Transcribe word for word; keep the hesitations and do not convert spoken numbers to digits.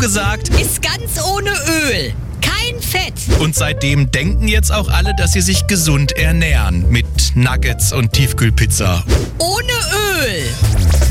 gesagt, Ist ganz ohne Öl. Kein Fett. und seitdem denken jetzt auch alle, dass sie sich gesund ernähren. Mit Nuggets und Tiefkühlpizza. Ohne Öl.